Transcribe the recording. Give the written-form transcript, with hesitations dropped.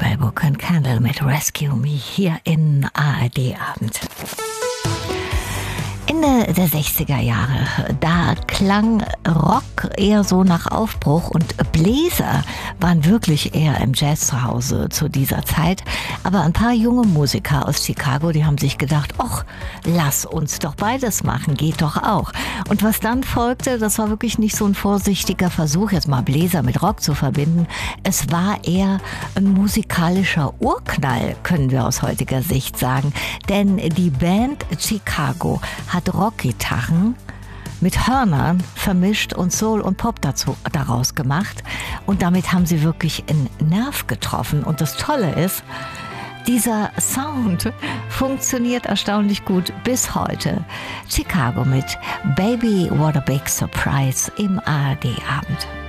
Bell Book and Candle mit Rescue Me hier in ARD Abend. Ende der 60er Jahre, da klang Rock eher so nach Aufbruch und Bläser waren wirklich eher im Jazz zu Hause zu dieser Zeit. Aber ein paar junge Musiker aus Chicago, die haben sich gedacht, ach, lass uns doch beides machen, geht doch auch. Und was dann folgte, das war wirklich nicht so ein vorsichtiger Versuch, jetzt mal Bläser mit Rock zu verbinden. Es war eher ein musikalischer Urknall, können wir aus heutiger Sicht sagen. Denn die Band Chicago hat Rockgitarren mit Hörnern vermischt und Soul und Pop daraus gemacht. Und damit haben sie wirklich einen Nerv getroffen. Und das Tolle ist, dieser Sound funktioniert erstaunlich gut bis heute. Chicago mit Baby What a Big Surprise im ARD Abend.